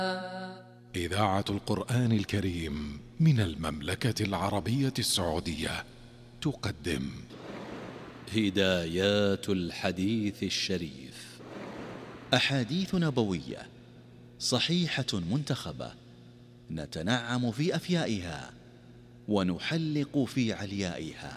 إذاعة القرآن الكريم من المملكة العربية السعودية تقدم هدايات الحديث الشريف، أحاديث نبوية صحيحة منتخبة، نتنعم في أفيائها ونحلق في عليائها.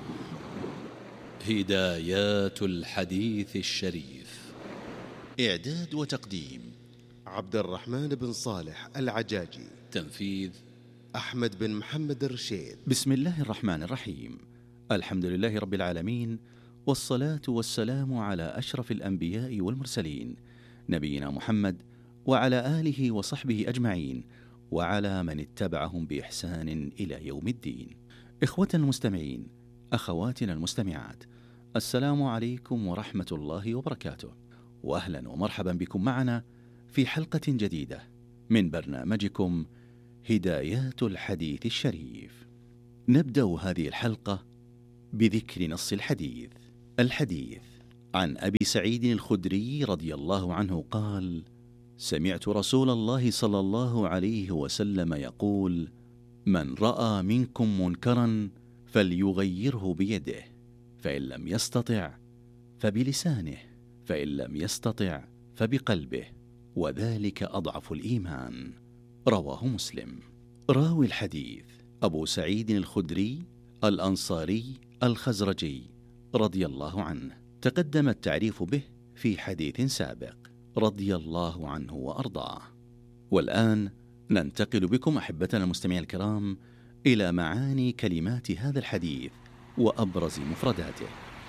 هدايات الحديث الشريف، إعداد وتقديم عبد الرحمن بن صالح العجاجي، تنفيذ أحمد بن محمد الرشيد. بسم الله الرحمن الرحيم. الحمد لله رب العالمين، والصلاة والسلام على أشرف الأنبياء والمرسلين، نبينا محمد وعلى آله وصحبه أجمعين، وعلى من اتبعهم بإحسان إلى يوم الدين. إخوتنا المستمعين، أخواتنا المستمعات، السلام عليكم ورحمة الله وبركاته، وأهلا ومرحبا بكم معنا في حلقة جديدة من برنامجكم هدايات الحديث الشريف. نبدأ هذه الحلقة بذكر نص الحديث. الحديث عن أبي سعيد الخدري رضي الله عنه قال: سمعت رسول الله صلى الله عليه وسلم يقول: من رأى منكم منكرا فليغيره بيده، فإن لم يستطع فبلسانه، فإن لم يستطع فبقلبه، وذلك أضعف الإيمان. رواه مسلم. راوي الحديث أبو سعيد الخدري الأنصاري الخزرجي رضي الله عنه، تقدم التعريف به في حديث سابق، رضي الله عنه وأرضاه. والآن ننتقل بكم أحبتنا المستمعين الكرام إلى معاني كلمات هذا الحديث وأبرز مفرداته.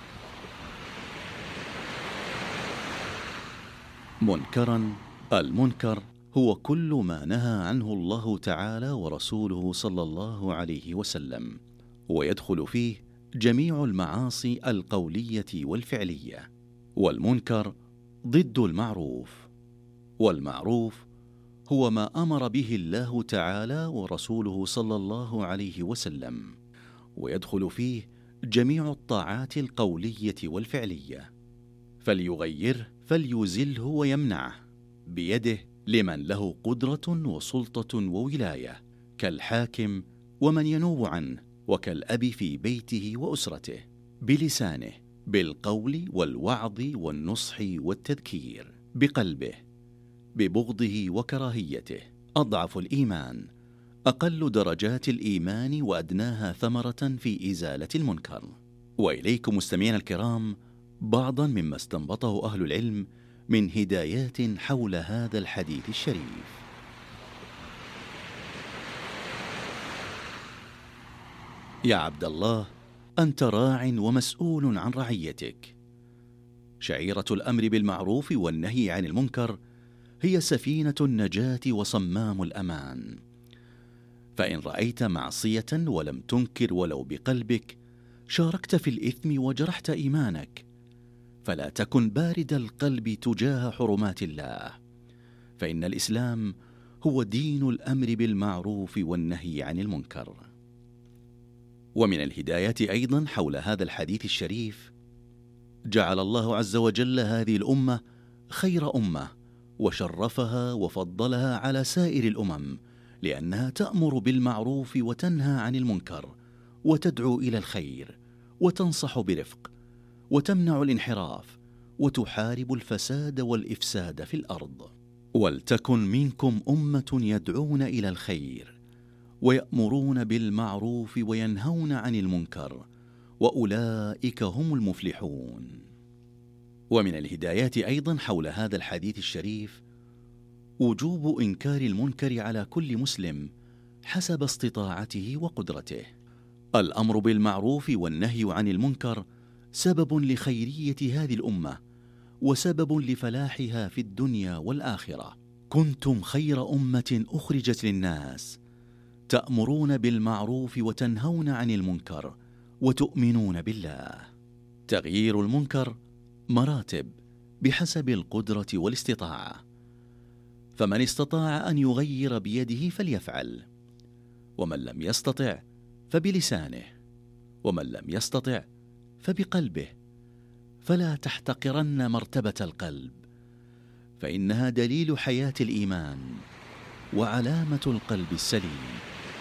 منكرا. المنكر هو كل ما نهى عنه الله تعالى ورسوله صلى الله عليه وسلم، ويدخل فيه جميع المعاصي القولية والفعلية. والمنكر ضد المعروف، والمعروف هو ما أمر به الله تعالى ورسوله صلى الله عليه وسلم، ويدخل فيه جميع الطاعات القولية والفعلية. فليغيره، فليزله ويمنعه بيده لمن له قدرة وسلطة وولاية، كالحاكم ومن ينوب عنه، وكالأب في بيته وأسرته. بلسانه، بالقول والوعظ والنصح والتذكير. بقلبه، ببغضه وكراهيته. أضعف الإيمان، أقل درجات الإيمان وأدناها ثمرة في إزالة المنكر. وإليكم مستمعين الكرام بعضا مما استنبطه أهل العلم من هدايات حول هذا الحديث الشريف. يا عبد الله، أنت راع ومسؤول عن رعيتك. شعيرة الأمر بالمعروف والنهي عن المنكر هي سفينة النجاة وصمام الأمان. فإن رأيت معصية ولم تنكر ولو بقلبك، شاركت في الإثم وجرحت إيمانك. فلا تكن بارد القلب تجاه حرمات الله، فإن الإسلام هو دين الأمر بالمعروف والنهي عن المنكر. ومن الهدايات أيضا حول هذا الحديث الشريف، جعل الله عز وجل هذه الأمة خير أمة، وشرفها وفضلها على سائر الأمم، لأنها تأمر بالمعروف وتنهى عن المنكر، وتدعو إلى الخير، وتنصح برفق، وتمنع الانحراف، وتحارب الفساد والإفساد في الأرض. ولتكن منكم أمة يدعون إلى الخير، ويأمرون بالمعروف وينهون عن المنكر، وأولئك هم المفلحون. ومن الهدايات أيضا حول هذا الحديث الشريف وجوب إنكار المنكر على كل مسلم حسب استطاعته وقدرته. الأمر بالمعروف والنهي عن المنكر سبب لخيرية هذه الأمة، وسبب لفلاحها في الدنيا والآخرة. كنتم خير أمة أخرجت للناس، تأمرون بالمعروف وتنهون عن المنكر، وتؤمنون بالله. تغيير المنكر مراتب بحسب القدرة والاستطاعة، فمن استطاع أن يغير بيده فليفعل، ومن لم يستطع فبلسانه، ومن لم يستطع فبقلبه. فلا تحتقرن مرتبة القلب، فإنها دليل حياة الإيمان وعلامة القلب السليم.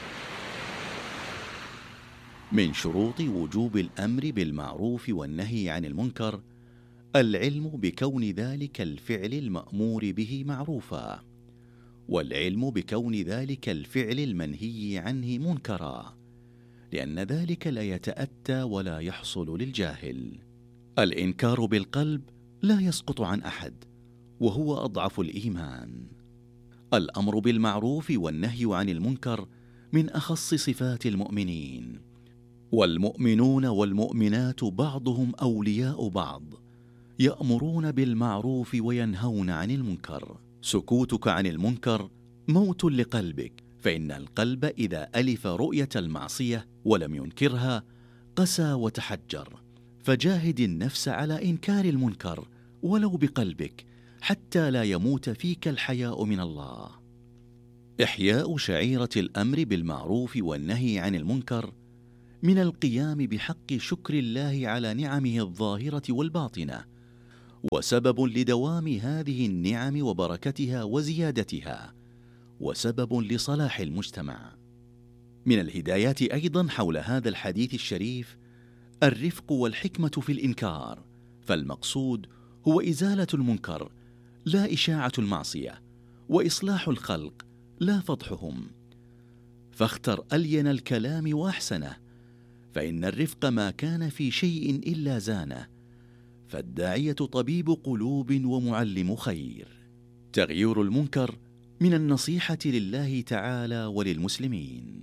من شروط وجوب الأمر بالمعروف والنهي عن المنكر العلم بكون ذلك الفعل المأمور به معروفا، والعلم بكون ذلك الفعل المنهي عنه منكرا، لأن ذلك لا يتأتى ولا يحصل للجاهل. الإنكار بالقلب لا يسقط عن أحد، وهو أضعف الإيمان. الأمر بالمعروف والنهي عن المنكر من أخص صفات المؤمنين، والمؤمنون والمؤمنات بعضهم أولياء بعض، يأمرون بالمعروف وينهون عن المنكر. سكوتك عن المنكر موت لقلبك، فإن القلب إذا ألف رؤية المعصية ولم ينكرها قسى وتحجر، فجاهد النفس على إنكار المنكر ولو بقلبك حتى لا يموت فيك الحياء من الله. إحياء شعيرة الأمر بالمعروف والنهي عن المنكر من القيام بحق شكر الله على نعمه الظاهرة والباطنة، وسبب لدوام هذه النعم وبركتها وزيادتها، وسبب لصلاح المجتمع. من الهدايات أيضا حول هذا الحديث الشريف الرفق والحكمة في الإنكار، فالمقصود هو إزالة المنكر لا إشاعة المعصية، وإصلاح الخلق لا فضحهم. فاختر ألين الكلام وأحسنه، فإن الرفق ما كان في شيء إلا زانه، فالداعية طبيب قلوب ومعلم خير. تغيير المنكر من النصيحة لله تعالى وللمسلمين.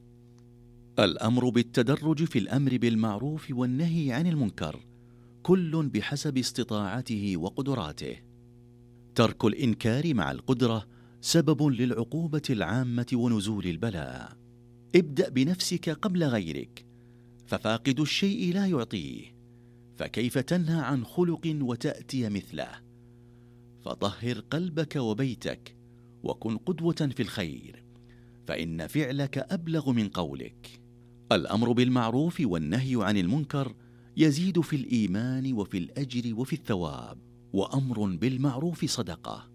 الأمر بالتدرج في الأمر بالمعروف والنهي عن المنكر كل بحسب استطاعته وقدراته. ترك الإنكار مع القدرة سبب للعقوبة العامة ونزول البلاء. ابدأ بنفسك قبل غيرك، ففاقد الشيء لا يعطيه، فكيف تنهى عن خلق وتأتي مثله؟ فطهر قلبك وبيتك، وكن قدوة في الخير، فإن فعلك أبلغ من قولك. الأمر بالمعروف والنهي عن المنكر يزيد في الإيمان وفي الأجر وفي الثواب، وأمر بالمعروف صدقة،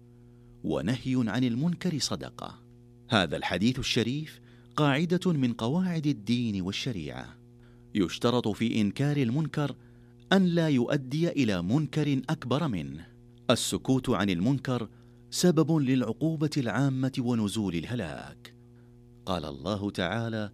ونهي عن المنكر صدقة. هذا الحديث الشريف قاعدة من قواعد الدين والشريعة. يشترط في إنكار المنكر أن لا يؤدي إلى منكر أكبر منه. السكوت عن المنكر سبب للعقوبة العامة ونزول الهلاك. قال الله تعالى: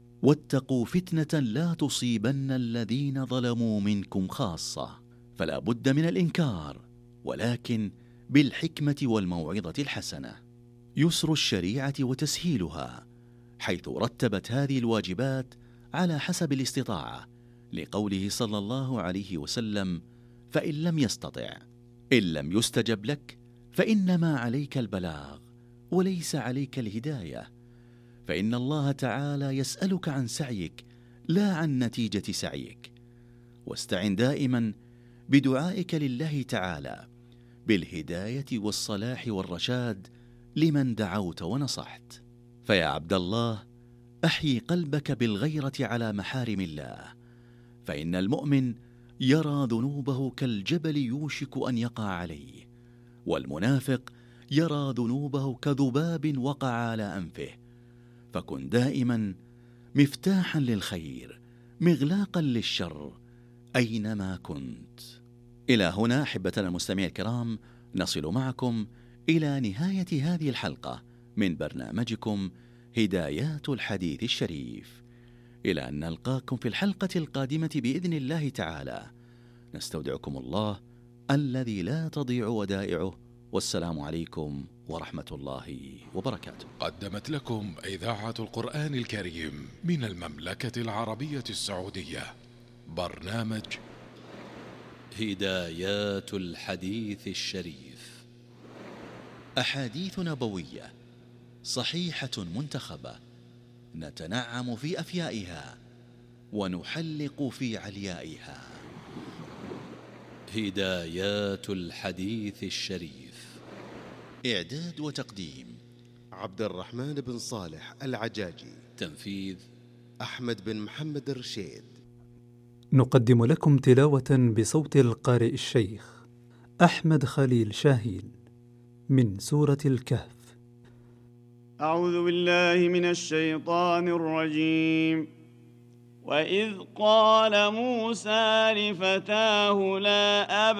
واتقوا فتنة لا تصيبن الذين ظلموا منكم خاصة. فلا بد من الإنكار، ولكن بالحكمة والموعظة الحسنة. يسر الشريعة وتسهيلها، حيث رتبت هذه الواجبات على حسب الاستطاعة، لقوله صلى الله عليه وسلم: فإن لم يستطع، إن لم يستجب لك فإنما عليك البلاغ وليس عليك الهداية، فإن الله تعالى يسألك عن سعيك لا عن نتيجة سعيك. واستعن دائما بدعائك لله تعالى بالهداية والصلاح والرشاد لمن دعوت ونصحت. فيا عبد الله، أحيي قلبك بالغيرة على محارم الله، فإن المؤمن يرى ذنوبه كالجبل يوشك أن يقع عليه، والمنافق يرى ذنوبه كذباب وقع على أنفه. فكن دائما مفتاحا للخير، مغلاقا للشر أينما كنت. إلى هنا أحبتنا المستمعين الكرام نصل معكم إلى نهاية هذه الحلقة من برنامجكم هدايات الحديث الشريف. إلى أن نلقاكم في الحلقة القادمة بإذن الله تعالى، نستودعكم الله الذي لا تضيع ودائعه، والسلام عليكم ورحمة الله وبركاته. قدمت لكم إذاعة القرآن الكريم من المملكة العربية السعودية برنامج هدايات الحديث الشريف. أحاديث نبوية صحيحة منتخبة، نتنعم في أفيائها ونحلق في عليائها. هدايات الحديث الشريف. إعداد وتقديم عبد الرحمن بن صالح العجاجي. تنفيذ أحمد بن محمد الرشيد. نقدم لكم تلاوة بصوت القارئ الشيخ أحمد خليل شاهين من سورة الكهف. أعوذ بالله من الشيطان الرجيم. وإذ قال موسى لفتاه لا أبرح